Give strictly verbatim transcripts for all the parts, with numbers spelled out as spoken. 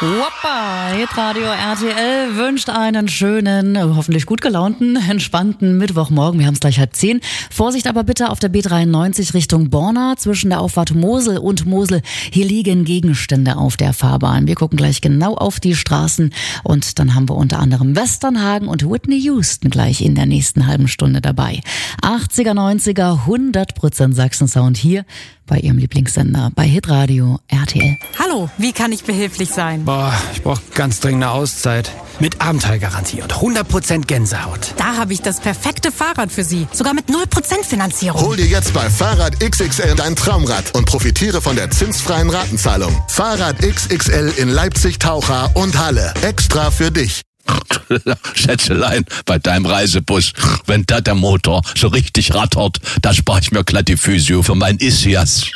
Woppa, Hitradio R T L wünscht einen schönen, hoffentlich gut gelaunten, entspannten Mittwochmorgen. Wir haben es gleich halb zehn. Vorsicht aber bitte auf der B dreiundneunzig Richtung Borna zwischen der Auffahrt Mosel und Mosel. Hier liegen Gegenstände auf der Fahrbahn. Wir gucken gleich genau auf die Straßen und dann haben wir unter anderem Westernhagen und Whitney Houston gleich in der nächsten halben Stunde dabei. achtziger, neunziger, hundert Prozent Sachsen-Sound hier bei Ihrem Lieblingssender, bei Hitradio R T L. Hallo, wie kann ich behilflich sein? Boah, ich brauche ganz dringend eine Auszeit. Mit Abenteuergarantie und hundert Prozent Gänsehaut. Da habe ich das perfekte Fahrrad für Sie. Sogar mit null Prozent Finanzierung. Hol dir jetzt bei Fahrrad X X L dein Traumrad und profitiere von der zinsfreien Ratenzahlung. Fahrrad X X L in Leipzig, Taucher und Halle. Extra für dich. Schätzelein, bei deinem Reisebus, wenn da der Motor so richtig rattert, da spare ich mir glatt die Physio für mein Ischias.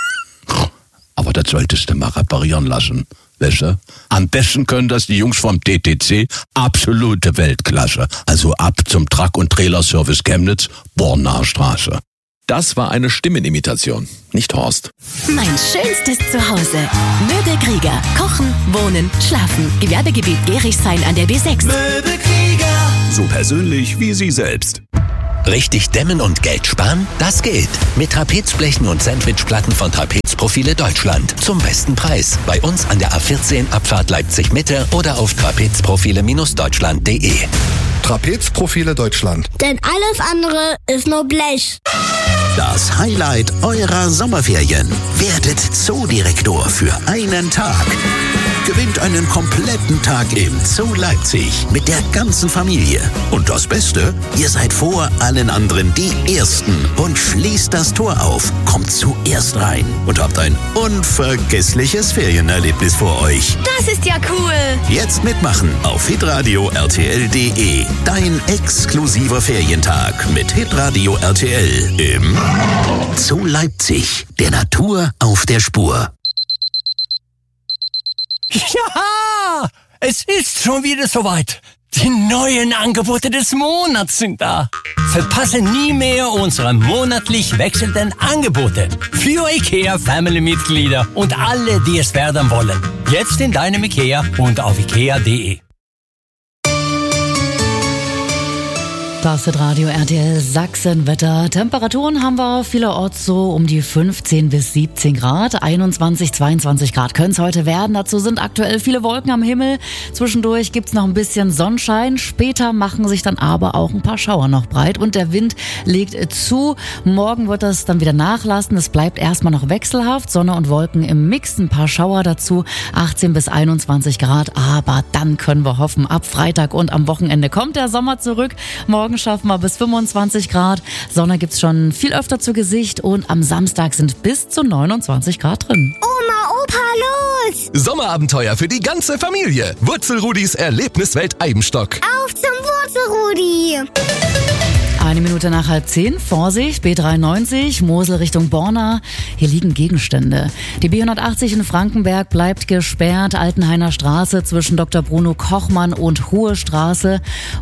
Aber das solltest du mal reparieren lassen, weißt du? Am besten können das die Jungs vom D T C, absolute Weltklasse. Also ab zum Truck- und Trailerservice Chemnitz, Bornaer Straße. Das war eine Stimmenimitation, nicht Horst. Mein schönstes Zuhause. Möbel Krieger. Kochen, wohnen, schlafen. Gewerbegebiet Gerichshain an der B sechs. Möbel Krieger. So persönlich wie Sie selbst. Richtig dämmen und Geld sparen? Das geht. Mit Trapezblechen und Sandwichplatten von Trapezprofile Deutschland. Zum besten Preis. Bei uns an der A vierzehn Abfahrt Leipzig Mitte oder auf trapezprofile Deutschland punkt de. Trapezprofile Deutschland. Denn alles andere ist nur Blech. Das Highlight eurer Sommerferien. Werdet Zoodirektor für einen Tag. Gewinnt einen kompletten Tag im Zoo Leipzig mit der ganzen Familie. Und das Beste, ihr seid vor allen anderen die Ersten und schließt das Tor auf, kommt zuerst rein und habt ein unvergessliches Ferienerlebnis vor euch. Das ist ja cool. Jetzt mitmachen auf hitradio R T L punkt de. Dein exklusiver Ferientag mit Hitradio R T L im Zoo Leipzig. Der Natur auf der Spur. Ja, es ist schon wieder soweit. Die neuen Angebote des Monats sind da. Verpasse nie mehr unsere monatlich wechselnden Angebote für IKEA-Family-Mitglieder und alle, die es werden wollen. Jetzt in deinem IKEA und auf ikea punkt de. Das ist Radio R T L Sachsenwetter. Temperaturen haben wir vielerorts so um die fünfzehn bis siebzehn Grad. einundzwanzig, zweiundzwanzig Grad können es heute werden. Dazu sind aktuell viele Wolken am Himmel. Zwischendurch gibt's noch ein bisschen Sonnenschein. Später machen sich dann aber auch ein paar Schauer noch breit. Und der Wind legt zu. Morgen wird das dann wieder nachlassen. Es bleibt erstmal noch wechselhaft. Sonne und Wolken im Mix. Ein paar Schauer dazu. achtzehn bis einundzwanzig Grad. Aber dann können wir hoffen, ab Freitag und am Wochenende kommt der Sommer zurück. Morgen schaffen wir bis fünfundzwanzig Grad. Sonne gibt's schon viel öfter zu Gesicht und am Samstag sind bis zu neunundzwanzig Grad drin. Oma, Opa, los! Sommerabenteuer für die ganze Familie. Wurzelrudis Erlebniswelt Eibenstock. Auf zum Wurzelrudi! Eine Minute nach halb zehn. Vorsicht, B dreiundneunzig, Mosel Richtung Borna. Hier liegen Gegenstände. Die B hundertachtzig in Frankenberg bleibt gesperrt. Altenhainer Straße zwischen Doktor Bruno Kochmann und Hohe Straße.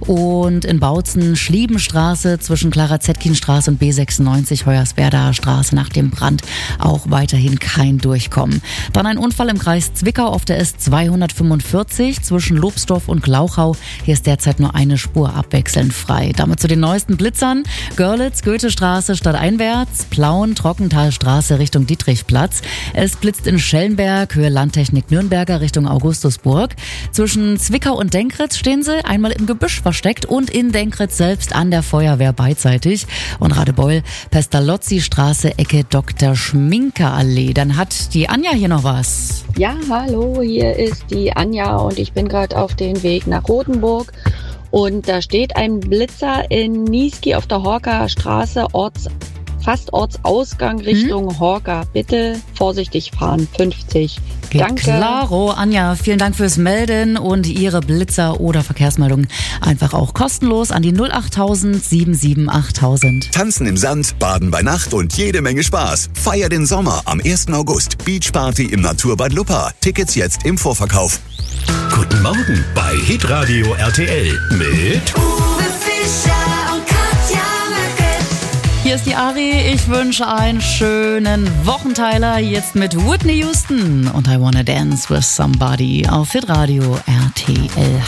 Und in Bautzen Schliebenstraße zwischen Clara-Zetkin-Straße und B sechsundneunzig Hoyerswerdaer Straße nach dem Brand. Auch weiterhin kein Durchkommen. Dann ein Unfall im Kreis Zwickau auf der S zweihundertfünfundvierzig zwischen Lobsdorf und Glauchau. Hier ist derzeit nur eine Spur abwechselnd frei. Damit zu den neuesten Blitzen. Görlitz, Goethestraße stadteinwärts, Plauen, Trockentalstraße Richtung Dietrichplatz. Es blitzt in Schellenberg, Höhe Landtechnik Nürnberger Richtung Augustusburg. Zwischen Zwickau und Denkritz stehen sie, einmal im Gebüsch versteckt und in Denkritz selbst an der Feuerwehr beidseitig. Und Radebeul, Pestalozzi-Straße, Ecke Doktor Schminker-Allee. Dann hat die Anja hier noch was. Ja, hallo, hier ist die Anja und ich bin gerade auf dem Weg nach Rothenburg. Und da steht ein Blitzer in Niesky auf der Horker Straße, Orts, fast Ortsausgang Richtung hm? Horker. Bitte vorsichtig fahren, fünfzig. Geht Danke. Klaro. Anja, vielen Dank fürs Melden und Ihre Blitzer- oder Verkehrsmeldungen einfach auch kostenlos an die null achttausend sieben sieben achttausend. Tanzen im Sand, Baden bei Nacht und jede Menge Spaß. Feier den Sommer am ersten August. Beachparty im Naturbad Luppa. Tickets jetzt im Vorverkauf. Guten Morgen bei Hitradio R T L mit Uwe Fischer und Katja Möcke. Hier ist die Ari. Ich wünsche einen schönen Wochenteiler jetzt mit Whitney Houston und I Wanna Dance with Somebody auf Hitradio R T L